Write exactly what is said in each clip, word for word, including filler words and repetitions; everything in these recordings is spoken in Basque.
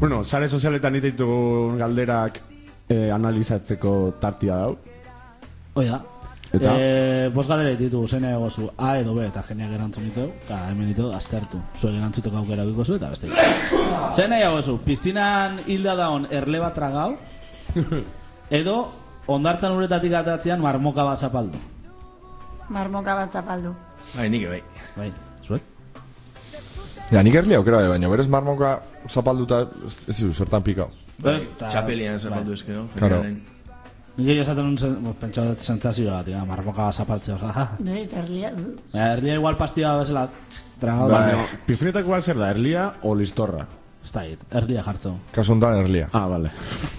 Bueno, sare sozialetan iteitugu galderak eh, analizatzeko tartia dau. Oida. Eta? Eh, bos galdera ditugu, zeina egozu A edo B, eta jeniak erantzun ditu, eta hemen ditu, aztertu. Zuek erantzuteko aukera duko zu, eta beste. Zeina egozu, piztinan hilda daun erle bat tragau, edo ondartzan uretatik atatzean marmoka bat zapaldu. Marmoka bat zapaldu. Bai, nik bai. Bai, zuek? Ja, nik erlia aukera baina, berez marmoka zapalduta ez ziru, zertan pikau. Bai, txapelian zapaldu ezkero. Claro. Nire jo esaten un pentsau dut sentsazioa bat, ja, marmoka bat zapaltzea, oza. Ne, eta erlia. Erlia igual pastilla bezala tragau. Baina, piztinetako bat zer da, erlia o listorra? Ez da hit, erlia jartzen. Kasu honetan erlia. Ah, vale.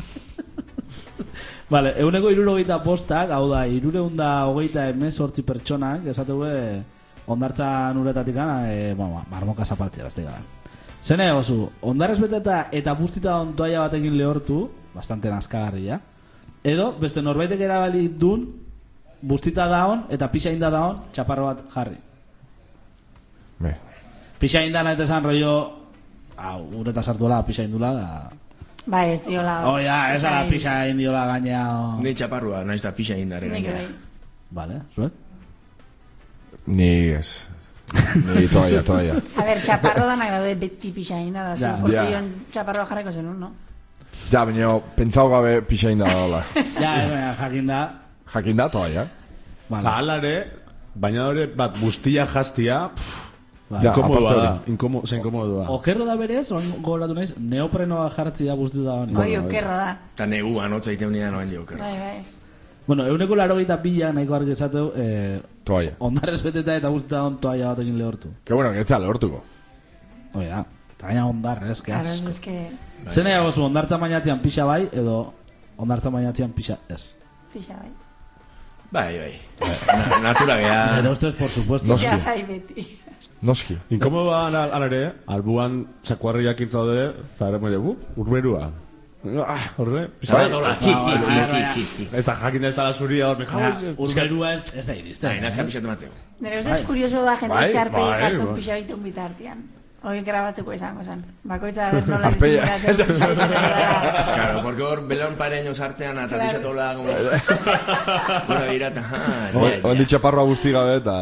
Vale, eguneko irurogeita postak, hau da, irureunda hogeita emezortzi pertsonak, esategue ondartzan uretatik gana, e, bueno, marmoka zapaltzea, beste gara. Zene egozu, ondarrez beteta eta bustita on toalla batekin lehortu, bastante nazkagarria, edo, beste norbaitek erabali dun, bustita daon eta pixa inda daon, txaparro bat jarri. Be. Pixa inda nahi esan rollo, hau, ureta sartuela, pixa indula, da... Bai, ez diola. Oh, ya, esa la pixa indiola gaina... Ni txaparrua, naiz da pixa indare Nik gaina. bai. Vale, zuek? Ni ez. Ni toalla, toalla. A ver, txaparro da nahi daude beti pixain da, da, Ja. zu, Ja. portion txaparroa jarreko zenun, no? Ja, baina pentsau gabe pixain da dola. Ja, eh, jakin da... Jakin da toalla. Vale. Eta alare, baina hori bat guztia jastia, Vale. Ja, inkomodoa aparte da, hori. inkomo, zen inkomodoa. Okerro da berez, oin gogoratu naiz, neoprenoa jartzi da guzti da honi. Oi, Bueno, okerra da. Eta neguan, hotza iten nien noen dio, Bai, bai. Bueno, euneko larogeita pila nahiko argi esateu, eh, Toalla. ondarrez beteta eta guzti da hon toalla batekin lehortu. Que bueno, que ez zala hortuko. Oia, da, eta gaina ondarrez, que Claro, asko. es que Zene egozu, ondartza mainatzean pixa bai, edo ondartza mainatzean pixa ez. pixa bai. Bai, bai. Na, natura gea. Pero ustez, por supuesto. Noski. Pixa bai beti. Noski. Inkomodoa alare, albuan sakuarriak itzaude, eta ere moide, bu, urberua. Ah, horre, Bai. Tola, hi, hi, hi, hi, hi, hi. ez da jakin ez dala zuria hor, me jago. Urberua ez, ez da iriste. Bai, nazka pixatu mateo. Nire ustez kurioso da jende Bai, txarpei bai, jartzen bai. pixa bitun bitartean. Hoi grabatzeko izango zen. Bakoitza a ver nola Arpeia. disimulatzen pixa bitun bitartean. Claro, porque hor belon pareño sartzean eta Claro. pixatola como... Gora birata, ha, Ondi txaparroa guzti gabe eta...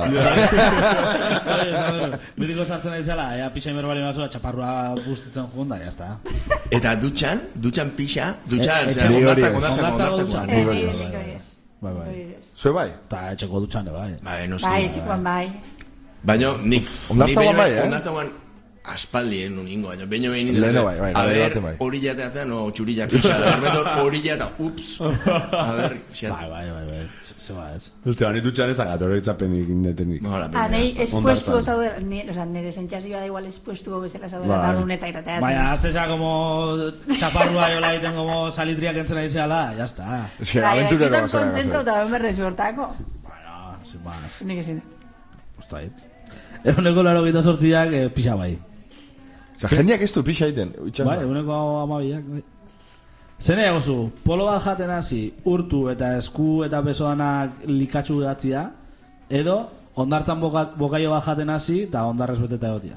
Bitiko sartzen ari zela, ea pixa inberbali mazua, txaparrua guztitzen junda, ya está. Eta dutxan, dutxan pixa, dutxan, Eh, zera, etxe- ondartzak, Ni hori ez. ondartzak, Ondartzako ondartzak. dutxan. Eh, hori nik ez. nik hori ez. Bai, bai. Hori ez. Zue bai? Eta etxeko dutxan, bai. Bai, no sé. Bai, etxekoan bai. Baina, nik... Ondartzagoan bai, eh? Ondartzagoan aspaldien un ingo, baina beño behin Leheno bai, bai, a bai, ver, baten bai. hori jateatzen, no, txurilla pixa, de repente hori jata, ups, a ver, xat. Bai, bai, bai, bai. Se va, ez. Uste, bani dutxan ez agat, hori itzapenik indetenik. Hola, Ah, nahi espuestu Ondartzan. zaude, ni- o sea, nire sentsazioa da igual espuestu bezala zaude, Bai. eta hori eta irateatzen. Baina, azte za como txaparrua jola egiten como salitriak entzen ari zehala, ya está. Ez que Bai, aventurero aquí bazara. están contentos eta ben berrez hortako. Bueno, sin más. Nik ezin. Uztait. Eguneko laro gita sortziak eh, pixa bai. Osa, jendeak ez du pixa egiten. Itxas Bai, bai. eguneko amabiak, bai. Zene egozu, polo bat jaten hasi, urtu eta esku eta besoanak likatsu datzia, edo ondartzan boka, bokaio bat jaten hasi, eta ondarrez beteta egotia.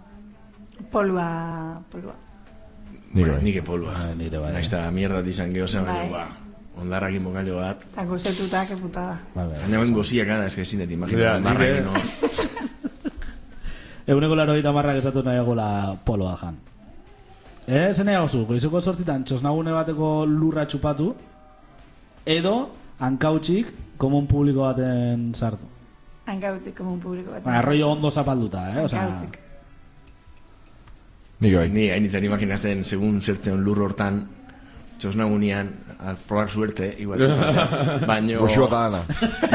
Polua, polua. Nire bai. Nike polua. Bai, nire bai. Naiz eta mierda dizan geho zen, Bai. baina, ba, ondarrakin bokalio bat. Eta gozetuta, que putada. Bai, bai. Baina ben goziak gana, eske ezin dut, Ja, imagino, nire- ondarrakin, no? Eguneko laro gita marrak esatu nahi egola poloa jan. Eh, zene egozu, goizuko sortzitan txosnagune bateko lurra txupatu, edo hankautsik komun publiko baten sartu. Hankautzik, komun publiko bat. Baina, rollo ondo zapalduta, eh? Osa, Hankautzik. Nire bai. Ni hainitzen imaginatzen, segun zertzen lur hortan, txosnagunian, a probar suerte, igual txopatzen, baino... Goxua eta dana.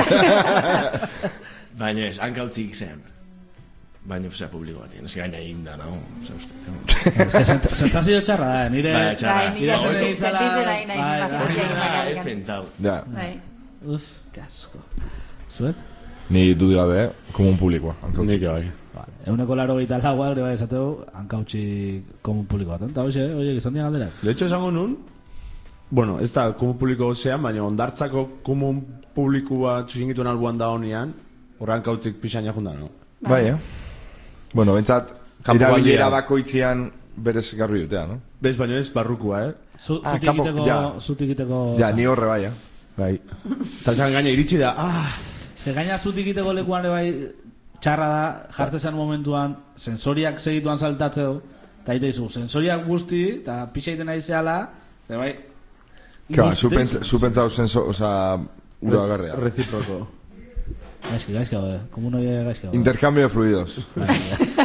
Baina ez, hankautzik zen. Baina, osea, publiko batien, ez gaina egin da, no? Osea, uste, ez que sent- sentsazio txarra da, eh? nire... Bai, txarra. Bai, nire Nire sentitzen hori izala- sentitzen nahi nahi Bai, imaginatzen. hori da, ez Bakarrik. pentsau. Ja, Bai. Uf, que asko. Zuet? ni dudi gabe, komun publikoa. hankautzik. Nik bai. Vale. Eguneko laro gehieta laua, ere bai esateu, hankautxi komun publiko baten. Eta hoxe, oie, izan dian galderak. De hecho, esango nun, bueno, ez da komun publiko zean, baina ondartzako komun publikoa txingituen albuan da honian, horran kautzik pixaina jundan, no? Bai, eh? Bueno, bentsat, Kanpo erabilera baldean. bakoitzean berez garbi dutea, no? Bez, baina ez barrukua, eh? Zu, Ah, zutik kanpo- egiteko, ja. zutik egiteko... Ja, ni horre bai, eh? Bai. Eta zan gaina iritsi da, ah... Ze gaina zutik egiteko lekuan ere bai txarra da, jartzen zen momentuan, sensoriak segituan saltatzeu, eta ite izu, sensoriak guzti, eta pixaiten nahi zehala, eta bai... Ka, guztiz- zu pentsau zenso, oza, ura agarrea. Reciproco. Gaizki, gaizki, gaude, komunoi gaizki gaude. Intercambio de fluidos. Bai,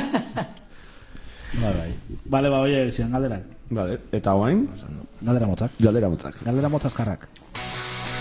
bai. Bale, ba, oie, zian galderak. Vale, eta guain? Galdera motzak. Galdera motzak. Galdera motzazkarrak.